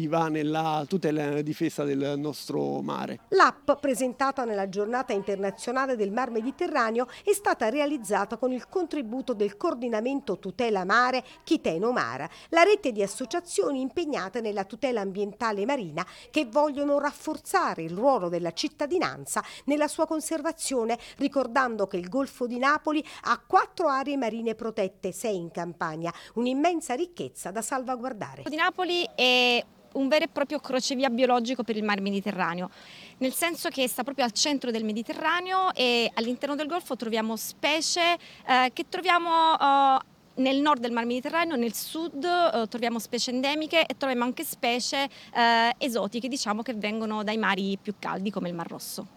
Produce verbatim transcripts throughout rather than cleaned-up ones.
attiva nella tutela e difesa del nostro mare. L'app, presentata nella giornata internazionale del Mar Mediterraneo, è stata realizzata con il contributo del coordinamento Tutela Mare Chiteno Mara, la rete di associazioni impegnate nella tutela ambientale marina che vogliono rafforzare il ruolo della cittadinanza nella sua conservazione, ricordando che il Golfo di Napoli ha quattro aree marine protette, sei in Campania, un'immensa ricchezza da salvaguardare. Il Golfo di Napoli è un vero e proprio crocevia biologico per il Mar Mediterraneo, nel senso che sta proprio al centro del Mediterraneo e all'interno del Golfo troviamo specie eh, che troviamo eh, nel nord del Mar Mediterraneo, nel sud eh, troviamo specie endemiche e troviamo anche specie eh, esotiche, diciamo, che vengono dai mari più caldi come il Mar Rosso.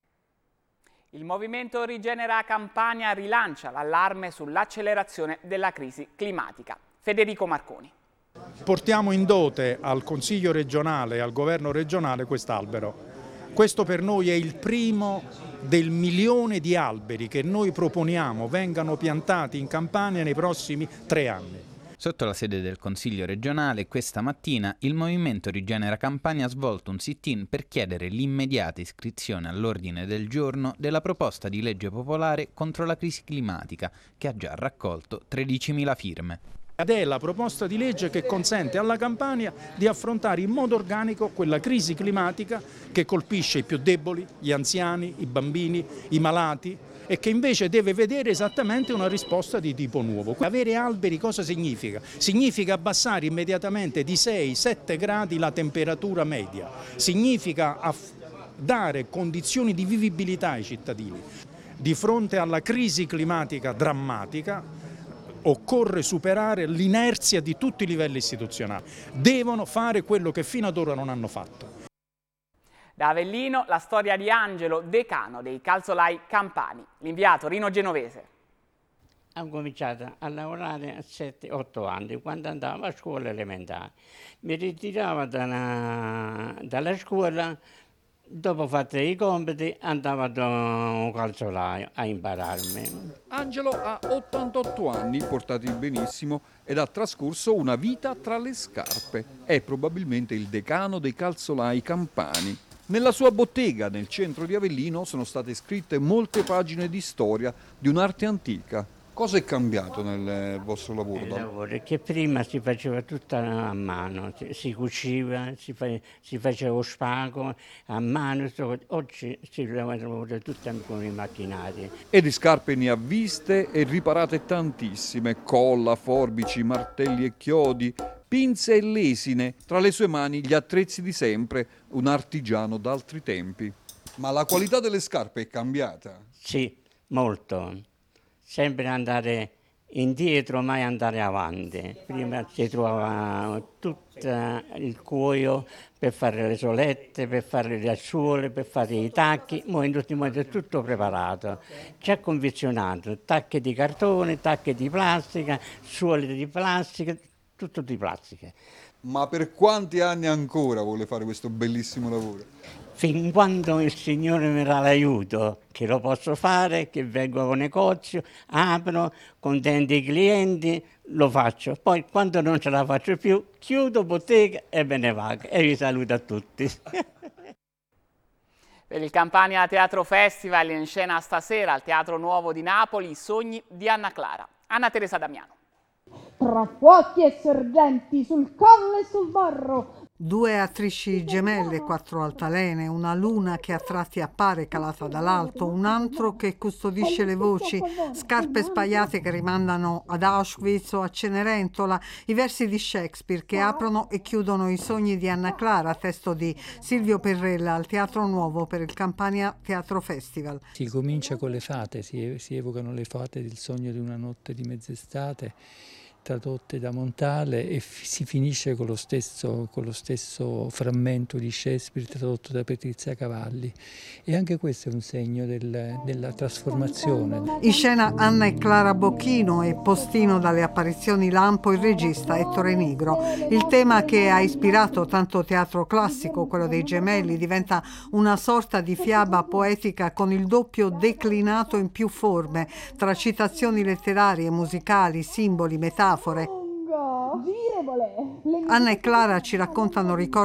Il movimento Rigenera Campania rilancia l'allarme sull'accelerazione della crisi climatica. Federico Marconi. Portiamo in dote al Consiglio regionale e al Governo regionale quest'albero. Questo per noi è il primo del milione di alberi che noi proponiamo vengano piantati in Campania nei prossimi tre anni. Sotto la sede del Consiglio regionale, questa mattina, il Movimento Rigenera Campania ha svolto un sit-in per chiedere l'immediata iscrizione all'ordine del giorno della proposta di legge popolare contro la crisi climatica, che ha già raccolto tredicimila firme. Ed è la proposta di legge che consente alla Campania di affrontare in modo organico quella crisi climatica che colpisce i più deboli, gli anziani, i bambini, i malati, e che invece deve vedere esattamente una risposta di tipo nuovo. Avere alberi cosa significa? Significa abbassare immediatamente di sei sette gradi la temperatura media, significa dare condizioni di vivibilità ai cittadini. Di fronte alla crisi climatica drammatica occorre superare l'inerzia di tutti i livelli istituzionali. Devono fare quello che fino ad ora non hanno fatto. Da Avellino la storia di Angelo, decano dei calzolai campani. L'inviato Rino Genovese. Ho cominciato a lavorare a sette otto anni, quando andavo a scuola elementare. Mi ritiravo dalla, dalla scuola, dopo fatto i compiti andavo da un calzolaio a impararmi. Angelo ha ottantotto anni, portati benissimo, ed ha trascorso una vita tra le scarpe. È probabilmente il decano dei calzolai campani. Nella sua bottega, nel centro di Avellino, sono state scritte molte pagine di storia di un'arte antica. Cosa è cambiato nel vostro lavoro? Il lavoro è che prima si faceva tutto a mano, si cuciva, si, fa, si faceva lo spago a mano, oggi si lavora tutto con i macchinari. E di scarpe ne ha viste e riparate tantissime, colla, forbici, martelli e chiodi, pinze e lesine, tra le sue mani gli attrezzi di sempre, un artigiano d'altri tempi. Ma la qualità delle scarpe è cambiata? Sì, molto. Sempre andare indietro, mai andare avanti. Prima si trovava tutto il cuoio per fare le solette, per fare le asciuole, per fare i tacchi. Ora in ultimo modo è tutto preparato, già confezionato, tacche di cartone, tacche di plastica, suole di plastica, tutto di plastica. Ma per quanti anni ancora vuole fare questo bellissimo lavoro? Fin quando il Signore mi dà l'aiuto, che lo posso fare, che vengo a un negozio, apro, contenti i clienti, lo faccio. Poi quando non ce la faccio più, chiudo bottega e me ne vado. E vi saluto a tutti. Per il Campania Teatro Festival in scena stasera al Teatro Nuovo di Napoli, I sogni di Anna Clara. Anna Teresa Damiano. Tra fuochi e sorgenti, sul colle e sul morro. Due attrici gemelle, quattro altalene, una luna che a tratti appare calata dall'alto, un antro che custodisce le voci, scarpe spaiate che rimandano ad Auschwitz o a Cenerentola, i versi di Shakespeare che aprono e chiudono I sogni di Anna Clara, testo di Silvio Perrella al Teatro Nuovo per il Campania Teatro Festival. Si comincia con le fate, si, si evocano le fate del sogno di una notte di mezz'estate, tradotte da Montale, e f- si finisce con lo, stesso, con lo stesso frammento di Shakespeare tradotto da Patrizia Cavalli, e anche questo è un segno del, della trasformazione. In scena Anna e Clara Bocchino e postino dalle apparizioni lampo il regista Ettore Nigro. Il tema che ha ispirato tanto teatro classico, quello dei gemelli, diventa una sorta di fiaba poetica con il doppio declinato in più forme, tra citazioni letterarie, musicali, simboli, metafore. Anna e Clara ci raccontano ricordi